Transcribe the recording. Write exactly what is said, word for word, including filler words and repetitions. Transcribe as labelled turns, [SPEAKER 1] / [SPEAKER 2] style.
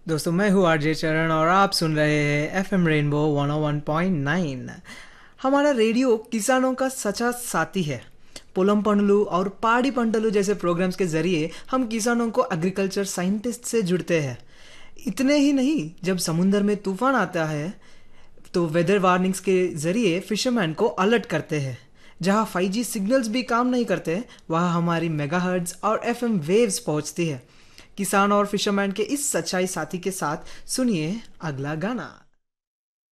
[SPEAKER 1] दोस्तों मैं हूँ आरजे चरण और आप सुन रहे हैं एफएम रेनबो वन ओ वन पॉइंट नाइन। हमारा रेडियो किसानों का सच्चा साथी है। पोलम पंडलू और पहाड़ी पंडलू जैसे प्रोग्राम्स के जरिए हम किसानों को एग्रीकल्चर साइंटिस्ट से जुड़ते हैं। इतने ही नहीं, जब समुंदर में तूफान आता है तो वेदर वार्निंग्स के जरिए फिशरमैन को अलर्ट करते हैं। जहां फाइव जी सिग्नल्स भी काम नहीं करते, वहां हमारी मेगाहर्ट्ज और एफएम वेव्स पहुंचती है। किसान और फिशरमैन के इस सच्चाई साथी के साथ सुनिए अगला गाना।